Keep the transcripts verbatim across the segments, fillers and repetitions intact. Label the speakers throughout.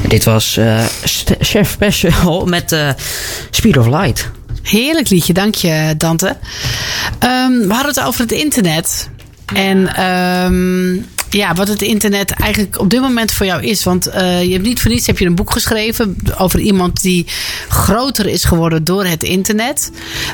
Speaker 1: Dit was uh, Chef Special met uh, Speed of Light.
Speaker 2: Heerlijk liedje, dank je Dante. Um, we hadden het over het internet. En um, ja, wat het internet eigenlijk op dit moment voor jou is. Want uh, je hebt niet voor niets heb je een boek geschreven over iemand die groter is geworden door het internet.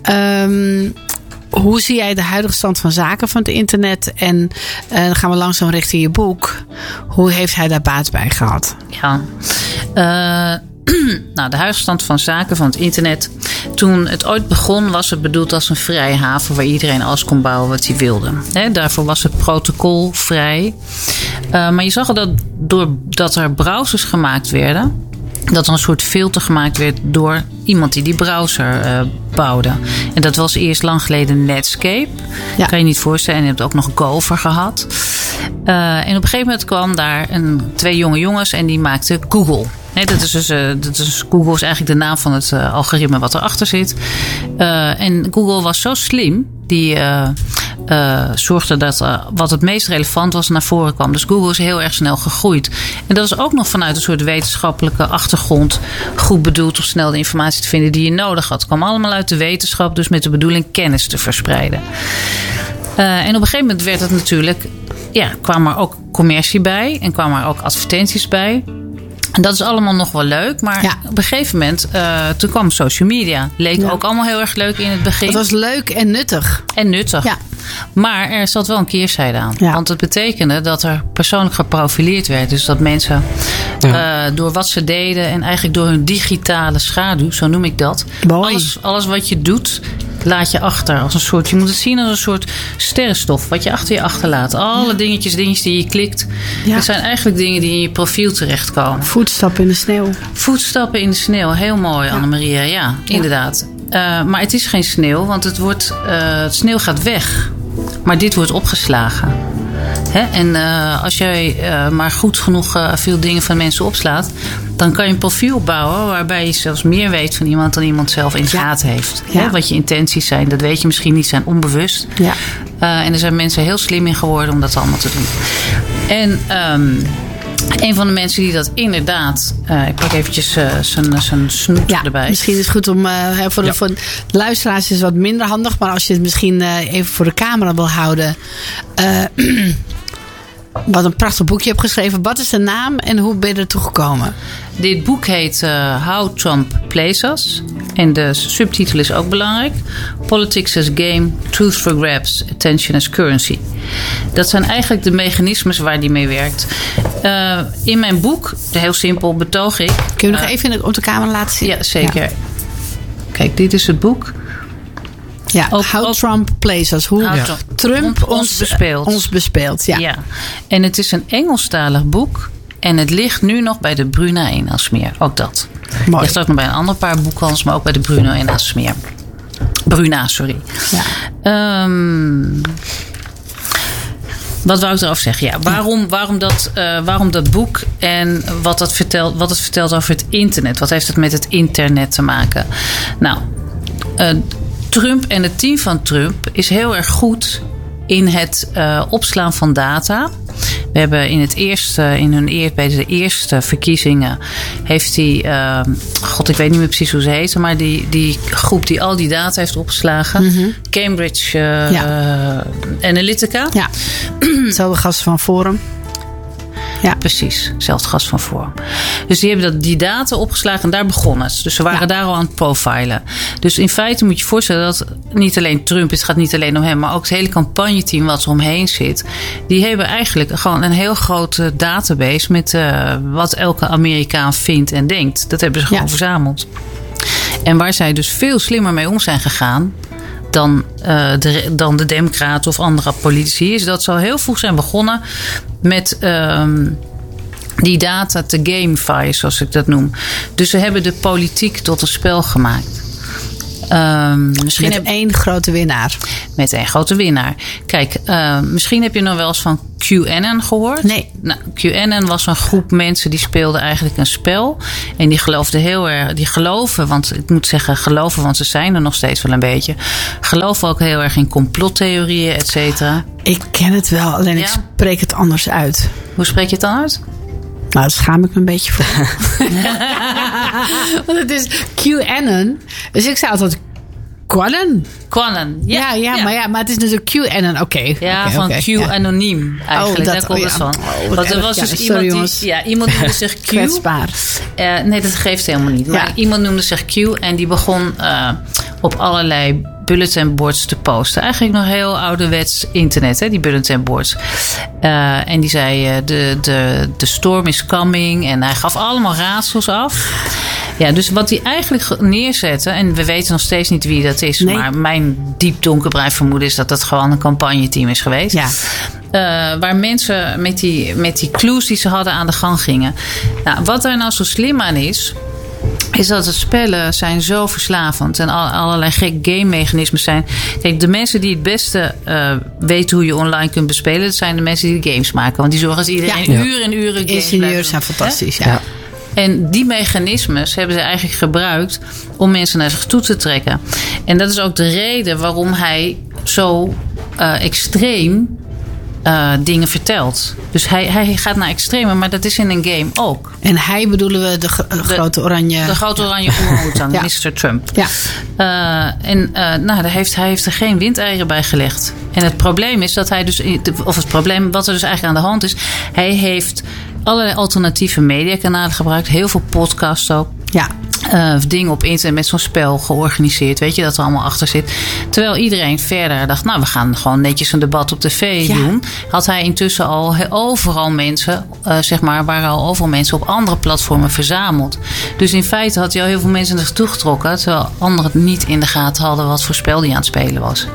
Speaker 2: Um, Hoe zie jij de huidige stand van zaken van het internet? En uh, dan gaan we langzaam richting je boek. Hoe heeft hij daar baat bij gehad?
Speaker 3: Ja, uh, nou, de huidige stand van zaken van het internet. Toen het ooit begon was het bedoeld als een vrije haven waar iedereen alles kon bouwen wat hij wilde. He, daarvoor was het protocol vrij. Uh, maar je zag dat doordat er browsers gemaakt werden, dat er een soort filter gemaakt werd door iemand die die browser uh, bouwde. En dat was eerst lang geleden Netscape. Ja. Kan je niet voorstellen. En je hebt ook nog Gopher gehad. Uh, en op een gegeven moment kwam daar een, twee jonge jongens en die maakten Google. Nee, dat is dus, uh, dat is, Google is eigenlijk de naam van het uh, algoritme wat erachter zit. Uh, en Google was zo slim. Die uh, uh, zorgde dat uh, wat het meest relevant was naar voren kwam. Dus Google is heel erg snel gegroeid. En dat is ook nog vanuit een soort wetenschappelijke achtergrond goed bedoeld om snel de informatie te vinden die je nodig had. Het kwam allemaal uit de wetenschap, dus met de bedoeling kennis te verspreiden. Uh, en op een gegeven moment werd het natuurlijk, ja, kwam er ook commercie bij en kwamen er ook advertenties bij. En dat is allemaal nog wel leuk. Maar ja. op een gegeven moment, uh, toen kwam social media. Leek ja. ook allemaal heel erg leuk in het begin.
Speaker 2: Het was leuk en nuttig.
Speaker 3: En nuttig. Ja. Maar er zat wel een keerzijde aan. Ja. Want het betekende dat er persoonlijk geprofileerd werd. Dus dat mensen ja. uh, door wat ze deden en eigenlijk door hun digitale schaduw, zo noem ik dat. Alles, alles wat je doet, laat je achter. Als een soort, je moet het zien als een soort sterrenstof. Wat je achter je achterlaat. Alle ja. dingetjes, dingetjes die je klikt. Ja. Dat zijn eigenlijk dingen die in je profiel terechtkomen.
Speaker 2: Voetstappen in de sneeuw.
Speaker 3: Voetstappen in de sneeuw. Heel mooi, ja. Annemaria. Ja, ja, inderdaad. Uh, maar het is geen sneeuw, want het, wordt, uh, het sneeuw gaat weg. Maar dit wordt opgeslagen. Hè? En uh, als jij uh, maar goed genoeg uh, veel dingen van mensen opslaat, dan kan je een profiel bouwen waarbij je zelfs meer weet van iemand dan iemand zelf in de gaten heeft. Ja. Hè? Wat je intenties zijn, dat weet je misschien niet, zijn onbewust. Ja. Uh, en er zijn mensen heel slim in geworden om dat allemaal te doen. En um, een van de mensen die dat inderdaad, Uh, ik pak eventjes uh, zijn, zijn snoep
Speaker 2: ja,
Speaker 3: erbij.
Speaker 2: Misschien is het goed om, uh, voor, de, ja. voor de luisteraars is het wat minder handig. Maar als je het misschien uh, even voor de camera wil houden. Uh, wat een prachtig boekje hebt geschreven. Wat is de naam en hoe ben je er toe gekomen?
Speaker 3: Dit boek heet uh, How Trump Plays Us. En de subtitel is ook belangrijk. Politics as Game, Truth for Grabs, Attention as Currency. Dat zijn eigenlijk de mechanismes waar die mee werkt. Uh, in mijn boek, heel simpel, betoog ik.
Speaker 2: Kun je uh, nog even op de camera laten zien?
Speaker 3: Ja, zeker. Ja. Kijk, dit is het boek.
Speaker 2: Ja, ook, How ook, Trump Plays Us. Hoe ja. Trump, Trump ons, ons bespeelt. Ons bespeelt, ja.
Speaker 3: ja. En het is een Engelstalig boek. En het ligt nu nog bij de Bruna in Aalsmeer. Ook dat. Mooi. Het ligt ook nog bij een ander paar boekhandels, maar ook bij de Bruno in Aalsmeer. Bruna, sorry. Ja. Um, wat wou ik erover zeggen? Ja, waarom, waarom, dat, uh, waarom dat boek en wat, dat vertelt, wat het vertelt over het internet? Wat heeft het met het internet te maken? Nou, uh, Trump en het team van Trump is heel erg goed in het uh, opslaan van data. We hebben in het eerste, in hun eer, bij de eerste verkiezingen heeft hij, uh, god, ik weet niet meer precies hoe ze heten, maar die, die groep die al die data heeft opgeslagen, mm-hmm. Cambridge uh, ja. Analytica.
Speaker 2: Ja, hetzelfde gast van Forum.
Speaker 3: Ja, precies. Hetzelfde gast van Forum. Dus die hebben dat, die data opgeslagen en daar begon het. Dus ze waren ja. daar al aan het profilen. Dus in feite moet je je voorstellen dat niet alleen Trump, het gaat niet alleen om hem, maar ook het hele campagneteam wat er omheen zit. Die hebben eigenlijk gewoon een heel grote database met uh, wat elke Amerikaan vindt en denkt. Dat hebben ze gewoon ja. verzameld. En waar zij dus veel slimmer mee om zijn gegaan dan, uh, de, dan de Democraten of andere politici, is dat ze al heel vroeg zijn begonnen met um, die data te gamifyen, zoals ik dat noem. Dus ze hebben de politiek tot een spel gemaakt. Um, misschien
Speaker 2: met
Speaker 3: heb,
Speaker 2: één grote winnaar.
Speaker 3: Met één grote winnaar. Kijk, uh, misschien heb je nog wel eens van QAnon gehoord.
Speaker 2: Nee.
Speaker 3: Nou, QAnon was een groep mensen die speelden eigenlijk een spel. En die geloofden heel erg, die geloven, want ik moet zeggen geloven, want ze zijn er nog steeds wel een beetje. Geloven ook heel erg in complottheorieën, et cetera.
Speaker 2: Ik ken het wel, alleen ja? ik spreek het anders uit.
Speaker 3: Hoe spreek je het dan uit?
Speaker 2: Nou, daar schaam ik me een beetje voor. Want het is QAnon. Dus ik zei altijd Quanon.
Speaker 3: Quanon, ja.
Speaker 2: Ja, ja, ja. Maar, ja maar het is natuurlijk QAnon. Oké. Okay,
Speaker 3: ja,
Speaker 2: okay,
Speaker 3: van
Speaker 2: okay,
Speaker 3: Q
Speaker 2: ja.
Speaker 3: anoniem eigenlijk.
Speaker 2: Oh,
Speaker 3: daar komt het
Speaker 2: oh,
Speaker 3: van.
Speaker 2: Oh,
Speaker 3: Want er was
Speaker 2: ja,
Speaker 3: dus
Speaker 2: sorry,
Speaker 3: iemand die... Ja, iemand noemde zich Q.
Speaker 2: Kwetsbaar.
Speaker 3: Uh, nee, dat geeft helemaal niet. Maar
Speaker 2: ja.
Speaker 3: iemand noemde zich Q en die begon uh, op allerlei bulletin boards te posten. Eigenlijk nog heel ouderwets internet, hè, die bulletin boards. Uh, en die zei, uh, de, de, de storm is coming. En hij gaf allemaal raadsels af. Ja, dus wat hij eigenlijk neerzette, en we weten nog steeds niet wie dat is, nee. maar mijn diep donkerbruin vermoeden is dat dat gewoon een campagneteam is geweest.
Speaker 2: Ja.
Speaker 3: Uh, waar mensen met die, met die clues die ze hadden aan de gang gingen. Nou, wat daar nou zo slim aan is, is dat de spellen zijn zo verslavend en al, allerlei gek game mechanismen zijn. Kijk, de mensen die het beste uh, weten hoe je online kunt bespelen, dat zijn de mensen die de games maken. Want die zorgen dat iedereen ja. uren en uren games
Speaker 2: ingenieurs zijn fantastisch, ja. ja.
Speaker 3: En die mechanismes hebben ze eigenlijk gebruikt om mensen naar zich toe te trekken. En dat is ook de reden waarom hij zo uh, extreem uh, dingen vertelt. Dus hij, hij gaat naar extreme, maar dat is in een game ook.
Speaker 2: En hij bedoelen we de, g- de, de grote oranje...
Speaker 3: De grote oranje oermoetang, ja. mister Trump.
Speaker 2: Ja.
Speaker 3: Uh, en uh, nou, daar heeft, hij heeft er geen windeieren bij gelegd. En het probleem is dat hij dus... Of het probleem, wat er dus eigenlijk aan de hand is... Hij heeft allerlei alternatieve mediakanalen gebruikt. Heel veel podcasts ook.
Speaker 2: Ja.
Speaker 3: Uh, dingen op internet met zo'n spel georganiseerd. Weet je, dat er allemaal achter zit. Terwijl iedereen verder dacht, nou, we gaan gewoon netjes een debat op tv ja. doen. Had hij intussen al overal mensen, uh, zeg maar, waren al overal mensen op andere platformen verzameld. Dus in feite had hij al heel veel mensen naartoe getrokken. Terwijl anderen het niet in de gaten hadden wat voor spel die aan het spelen was.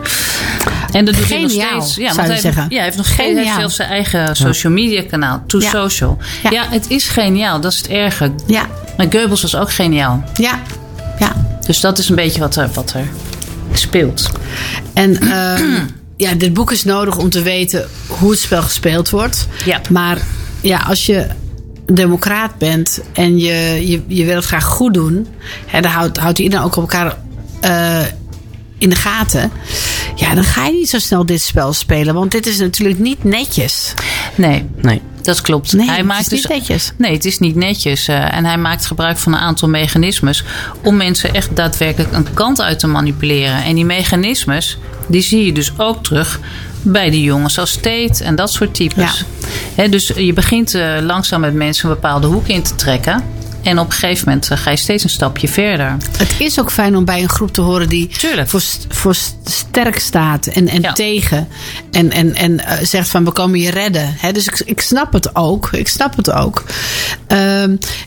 Speaker 3: En dat doet hij nog steeds. Ja, want hij heeft, ja, hij heeft nog geen, hij heeft zelfs zijn eigen social media kanaal. To ja. Social. Ja. ja, het is geniaal. Dat is het erge.
Speaker 2: Ja.
Speaker 3: Maar Goebbels was ook geniaal.
Speaker 2: Ja, ja.
Speaker 3: Dus dat is een beetje wat er, wat er speelt.
Speaker 2: En uh, ja, dit boek is nodig om te weten hoe het spel gespeeld wordt.
Speaker 3: Ja.
Speaker 2: Maar ja, als je een democraat bent en je, je, je wil het graag goed doen, hè, dan houdt, houdt iedereen ook op elkaar uh, in de gaten. Ja, dan ga je niet zo snel dit spel spelen. Want dit is natuurlijk niet netjes.
Speaker 3: Nee, nee. Dat klopt.
Speaker 2: Nee,
Speaker 3: hij
Speaker 2: het
Speaker 3: maakt
Speaker 2: is niet
Speaker 3: dus,
Speaker 2: netjes.
Speaker 3: Nee, het is niet netjes. Uh, en hij maakt gebruik van een aantal mechanismes om mensen echt daadwerkelijk een kant uit te manipuleren. En die mechanismes, die zie je dus ook terug bij die jongens als Tate en dat soort types.
Speaker 2: Ja.
Speaker 3: He, dus je begint uh, langzaam met mensen een bepaalde hoek in te trekken. En op een gegeven moment ga je steeds een stapje verder.
Speaker 2: Het is ook fijn om bij een groep te horen die voor, voor sterk staat en, en ja. tegen. En, en, en uh, zegt van we komen je redden. He, dus ik, ik snap het ook. Ik snap het ook. Uh, uh,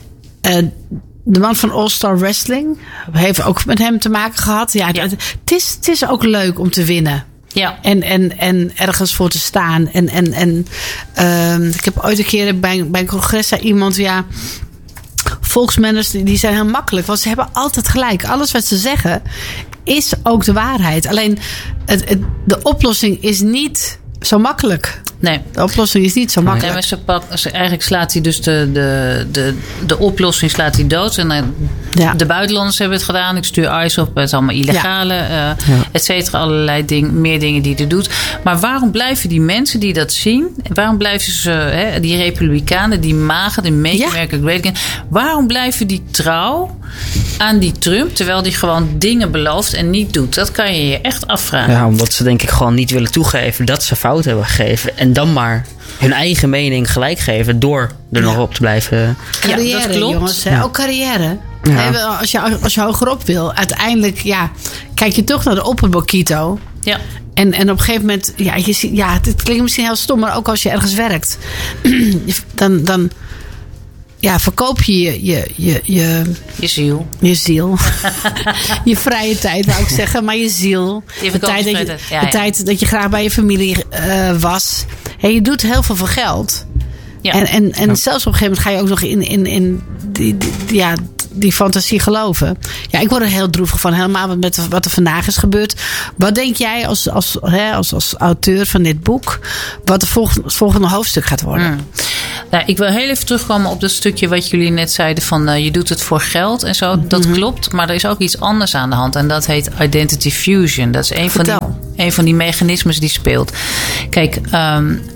Speaker 2: de man van All Star Wrestling heeft ook met hem te maken gehad. Ja, ja. Het, het, is, het is ook leuk om te winnen.
Speaker 3: Ja.
Speaker 2: En, en, en ergens voor te staan. En, en, en uh, ik heb ooit een keer bij, bij een congres zei iemand, ja, volksmenners die zijn heel makkelijk, want ze hebben altijd gelijk. Alles wat ze zeggen is ook de waarheid. Alleen het, het, de oplossing is niet zo makkelijk.
Speaker 3: Nee.
Speaker 2: De oplossing is niet zo makkelijk.
Speaker 3: Nee, maar ze pak, ze, eigenlijk slaat hij dus de, de, de, de oplossing slaat hij dood. En de, ja. de buitenlanders hebben het gedaan. Ik stuur ICE op. Het is allemaal illegale, ja. uh, ja. et cetera. Allerlei ding, meer dingen die hij doet. Maar waarom blijven die mensen die dat zien? Waarom blijven ze, hè, die republikeinen, die magen, de Make ja. America Great Again. Waarom blijven die trouw aan die Trump, terwijl die gewoon dingen belooft en niet doet? Dat kan je je echt afvragen.
Speaker 1: Ja, omdat ze denk ik gewoon niet willen toegeven dat ze fout hebben gegeven. En dan maar hun eigen mening gelijk geven door er ja. nog op te blijven.
Speaker 2: Carrière,
Speaker 3: ja, dat klopt.
Speaker 2: jongens. Hè?
Speaker 1: Ja.
Speaker 2: Ook carrière.
Speaker 1: Ja.
Speaker 2: Hè, als, je, als je hogerop wil, uiteindelijk ja, kijk je toch naar de opperbokito.
Speaker 3: Ja.
Speaker 2: En, en op een gegeven moment, ja, je ziet, ja, het klinkt misschien heel stom, maar ook als je ergens werkt, dan, dan ja, verkoop je je, je, je, je,
Speaker 3: je ziel.
Speaker 2: Je ziel. Je vrije tijd, wou ik zeggen, maar je ziel.
Speaker 3: Je
Speaker 2: de tijd, dat je,
Speaker 3: ja,
Speaker 2: de
Speaker 3: ja.
Speaker 2: tijd dat je graag bij je familie uh, was. Hey, je doet heel veel voor geld.
Speaker 3: Ja.
Speaker 2: En, en, en
Speaker 1: Ja.
Speaker 2: zelfs op een gegeven moment ga je ook nog in, in, in die, die, ja, die fantasie geloven. Ja, ik word er heel droevig van. Helemaal met wat er vandaag is gebeurd. Wat denk jij als, als, hè, als, als auteur van dit boek, wat het volgende, volgende hoofdstuk gaat worden?
Speaker 3: Hmm. Nou, ik wil heel even terugkomen op dat stukje wat jullie net zeiden van uh, je doet het voor geld en zo. Dat mm-hmm. klopt, maar er is ook iets anders aan de hand en dat heet identity fusion. Dat is een, van die, een van die mechanismes die speelt. Kijk, um,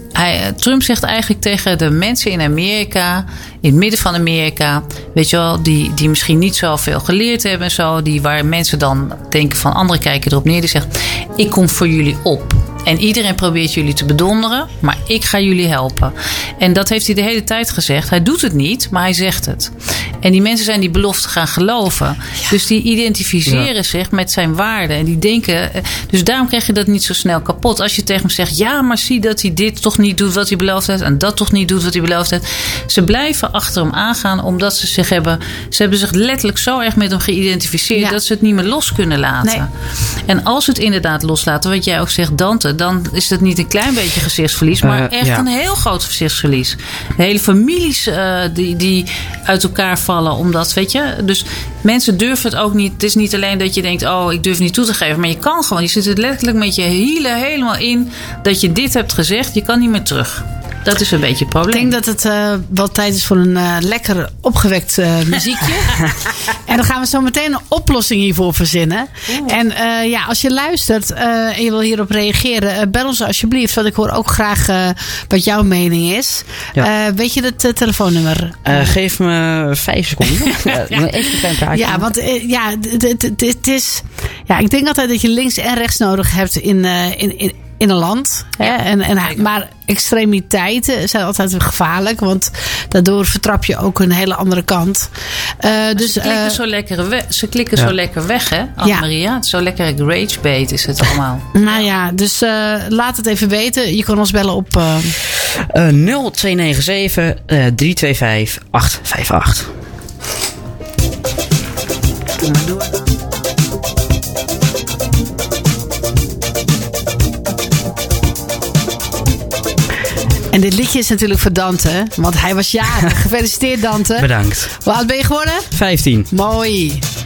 Speaker 3: hij, Trump zegt eigenlijk tegen de mensen in Amerika, in het midden van Amerika, weet je wel, die, die misschien niet zoveel geleerd hebben en zo, die waar mensen dan denken van anderen kijken erop neer, die zegt: ik kom voor jullie op. En iedereen probeert jullie te bedonderen, maar ik ga jullie helpen. En dat heeft hij de hele tijd gezegd. Hij doet het niet, maar hij zegt het. En die mensen zijn die belofte gaan geloven. Ja. Dus die identificeren ja. zich met zijn waarden. En die denken. Dus daarom krijg je dat niet zo snel kapot. Als je tegen hem zegt: ja, maar zie dat hij dit toch niet doet wat hij beloofd heeft. En dat toch niet doet wat hij beloofd heeft. Ze blijven achter hem aangaan omdat ze zich hebben. Ze hebben zich letterlijk zo erg met hem geïdentificeerd. Ja. Dat ze het niet meer los kunnen laten. Nee. En als ze het inderdaad loslaten, wat jij ook zegt, Dante, dan is het niet een klein beetje gezichtsverlies, maar uh, echt ja. een heel groot gezichtsverlies. De hele families uh, die, die uit elkaar vallen omdat, weet je, dus mensen durven het ook niet. Het is niet alleen dat je denkt: oh, ik durf niet toe te geven, maar je kan gewoon. Je zit er letterlijk met je hielen helemaal in dat je dit hebt gezegd. Je kan niet meer terug. Dat is een beetje het probleem.
Speaker 2: Ik denk dat het uh, wel tijd is voor een uh, lekker opgewekt uh, muziekje. En dan gaan we zo meteen een oplossing hiervoor verzinnen. Oeh. En uh, ja, als je luistert uh, en je wil hierop reageren, uh, bel ons alsjeblieft. Want ik hoor ook graag uh, wat jouw mening is. Ja. Uh, weet je het uh, telefoonnummer?
Speaker 1: Uh, geef me vijf seconden. ja. Ja. Even een klein praatje.
Speaker 2: Ja, want uh, ja, het is. Ja, ik denk altijd dat je links en rechts nodig hebt in, uh, in, in in een land. Ja, hè? En, en, maar extremiteiten zijn altijd gevaarlijk. Want daardoor vertrap je ook een hele andere kant. Uh, dus,
Speaker 3: ze klikken,
Speaker 2: uh,
Speaker 3: zo, lekker we- ze klikken ja. zo lekker weg, hè, Anne-Maria? Ja. Zo lekker ragebait is het allemaal.
Speaker 2: Nou ja, dus uh, laat het even weten. Je kan ons bellen op Uh...
Speaker 1: Uh, nul twee negen zeven drie twee vijf acht vijf acht.
Speaker 3: Doe maar door.
Speaker 2: En dit liedje is natuurlijk voor Dante, want hij was jarig. Gefeliciteerd, Dante.
Speaker 1: Bedankt.
Speaker 2: Hoe oud ben je geworden?
Speaker 1: vijftien.
Speaker 2: Mooi.